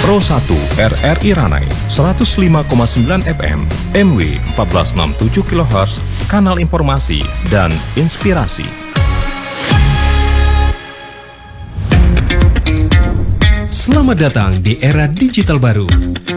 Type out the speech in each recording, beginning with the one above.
Pro 1 RRI Ranai 105,9 FM, MW 1467 kHz, kanal informasi dan inspirasi. Selamat datang di era digital baru.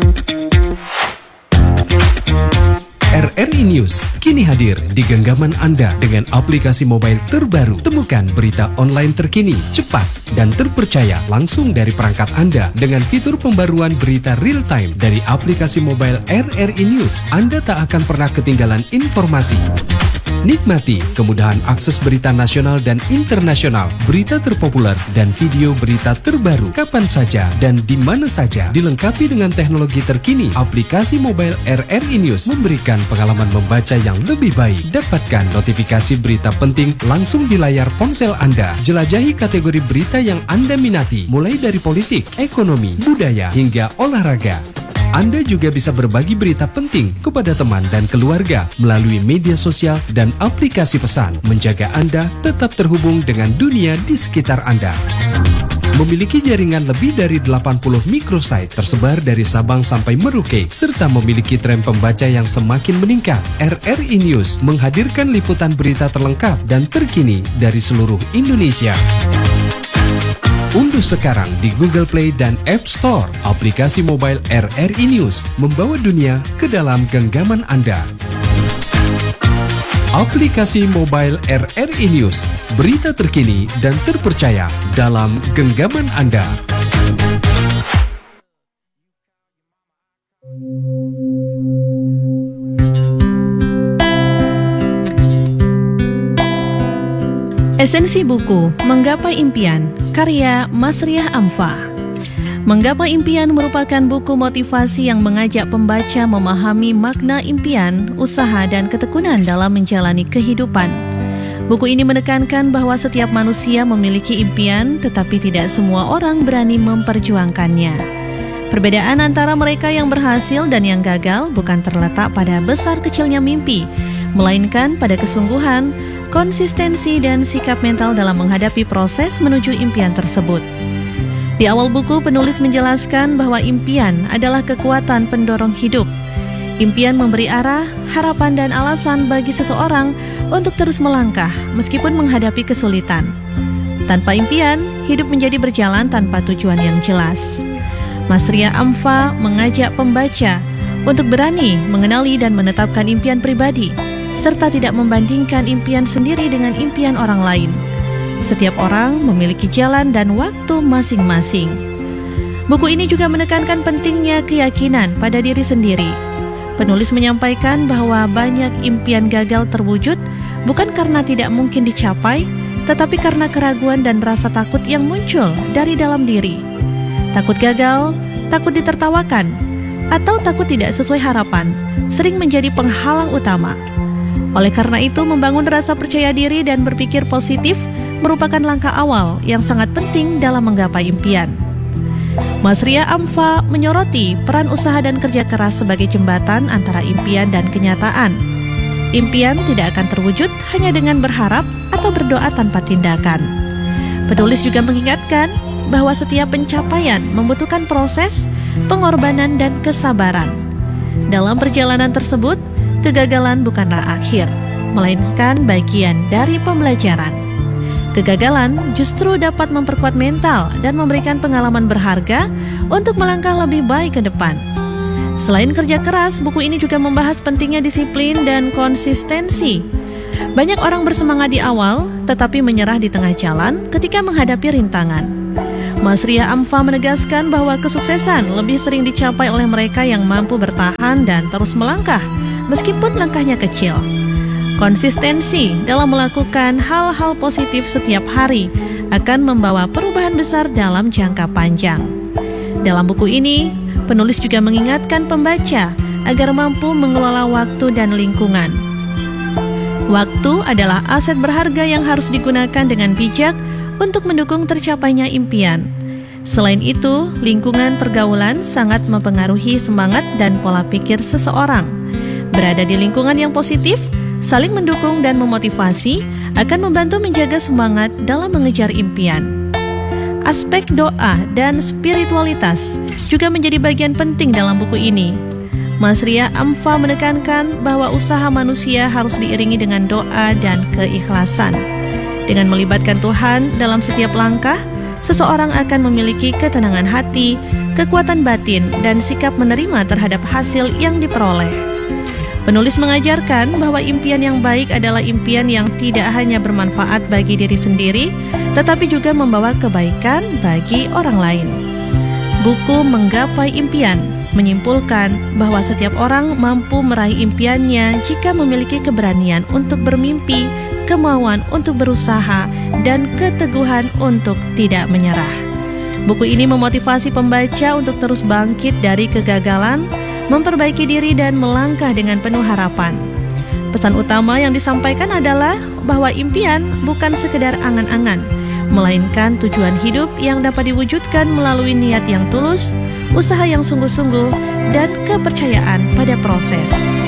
RRI News kini hadir di genggaman Anda dengan aplikasi mobile terbaru. Temukan berita online terkini, cepat, dan terpercaya langsung dari perangkat Anda dengan fitur pembaruan berita real time dari aplikasi mobile RRI News. Anda tak akan pernah ketinggalan informasi. Nikmati kemudahan akses berita nasional dan internasional, berita terpopuler, dan video berita terbaru kapan saja dan di mana saja. Dilengkapi dengan teknologi terkini, aplikasi mobile RRI News memberikan pengalaman membaca yang lebih baik. Dapatkan notifikasi berita penting langsung di layar ponsel Anda. Jelajahi kategori berita yang Anda minati, mulai dari politik, ekonomi, budaya, hingga olahraga. Anda juga bisa berbagi berita penting kepada teman dan keluarga melalui media sosial dan aplikasi pesan, menjaga Anda tetap terhubung dengan dunia di sekitar Anda. Memiliki jaringan lebih dari 80 microsite tersebar dari Sabang sampai Merauke, serta memiliki tren pembaca yang semakin meningkat. RRI News menghadirkan liputan berita terlengkap dan terkini dari seluruh Indonesia. Unduh sekarang di Google Play dan App Store aplikasi mobile RRI News, membawa dunia ke dalam genggaman Anda. Aplikasi mobile RRI News, berita terkini dan terpercaya dalam genggaman Anda. Esensi buku Menggapai Impian, karya Masriah Amfa. Menggapai Impian merupakan buku motivasi yang mengajak pembaca memahami makna impian, usaha, dan ketekunan dalam menjalani kehidupan. Buku ini menekankan bahwa setiap manusia memiliki impian, tetapi tidak semua orang berani memperjuangkannya. Perbedaan antara mereka yang berhasil dan yang gagal bukan terletak pada besar kecilnya mimpi, melainkan pada kesungguhan, konsistensi, dan sikap mental dalam menghadapi proses menuju impian tersebut. Di awal buku, penulis menjelaskan bahwa impian adalah kekuatan pendorong hidup. Impian memberi arah, harapan, dan alasan bagi seseorang untuk terus melangkah meskipun menghadapi kesulitan. Tanpa impian, hidup menjadi berjalan tanpa tujuan yang jelas. Masriah Amfa mengajak pembaca untuk berani mengenali dan menetapkan impian pribadi, serta tidak membandingkan impian sendiri dengan impian orang lain. Setiap orang memiliki jalan dan waktu masing-masing. Buku ini juga menekankan pentingnya keyakinan pada diri sendiri. Penulis menyampaikan bahwa banyak impian gagal terwujud bukan karena tidak mungkin dicapai, tetapi karena keraguan dan rasa takut yang muncul dari dalam diri. Takut gagal, takut ditertawakan, atau takut tidak sesuai harapan sering menjadi penghalang utama. Oleh karena itu, membangun rasa percaya diri dan berpikir positif merupakan langkah awal yang sangat penting dalam menggapai impian. Masriah Amfa menyoroti peran usaha dan kerja keras sebagai jembatan antara impian dan kenyataan. Impian tidak akan terwujud hanya dengan berharap atau berdoa tanpa tindakan. Penulis juga mengingatkan bahwa setiap pencapaian membutuhkan proses, pengorbanan, dan kesabaran. Dalam perjalanan tersebut, kegagalan bukanlah akhir, melainkan bagian dari pembelajaran. Kegagalan justru dapat memperkuat mental dan memberikan pengalaman berharga untuk melangkah lebih baik ke depan. Selain kerja keras, buku ini juga membahas pentingnya disiplin dan konsistensi. Banyak orang bersemangat di awal, tetapi menyerah di tengah jalan ketika menghadapi rintangan. Masriah Amfa menegaskan bahwa kesuksesan lebih sering dicapai oleh mereka yang mampu bertahan dan terus melangkah, meskipun langkahnya kecil. Konsistensi dalam melakukan hal-hal positif setiap hari akan membawa perubahan besar dalam jangka panjang. Dalam buku ini, penulis juga mengingatkan pembaca agar mampu mengelola waktu dan lingkungan. Waktu adalah aset berharga yang harus digunakan dengan bijak untuk mendukung tercapainya impian. Selain itu, lingkungan pergaulan sangat mempengaruhi semangat dan pola pikir seseorang. Berada di lingkungan yang positif, saling mendukung dan memotivasi akan membantu menjaga semangat dalam mengejar impian. Aspek doa dan spiritualitas juga menjadi bagian penting dalam buku ini. Masriah Amfa menekankan bahwa usaha manusia harus diiringi dengan doa dan keikhlasan. Dengan melibatkan Tuhan dalam setiap langkah, seseorang akan memiliki ketenangan hati, kekuatan batin, dan sikap menerima terhadap hasil yang diperoleh. Penulis mengajarkan bahwa impian yang baik adalah impian yang tidak hanya bermanfaat bagi diri sendiri, tetapi juga membawa kebaikan bagi orang lain. Buku Menggapai Impian menyimpulkan bahwa setiap orang mampu meraih impiannya jika memiliki keberanian untuk bermimpi, kemauan untuk berusaha, dan keteguhan untuk tidak menyerah. Buku ini memotivasi pembaca untuk terus bangkit dari kegagalan, memperbaiki diri, dan melangkah dengan penuh harapan. Pesan utama yang disampaikan adalah bahwa impian bukan sekedar angan-angan, melainkan tujuan hidup yang dapat diwujudkan melalui niat yang tulus, usaha yang sungguh-sungguh, dan kepercayaan pada proses.